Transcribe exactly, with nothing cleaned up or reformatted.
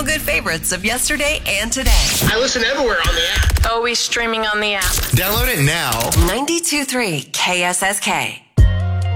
feel-good favorites of yesterday and today. I listen everywhere on the app. Always streaming on the app. Download it now. ninety-two point three K S S K.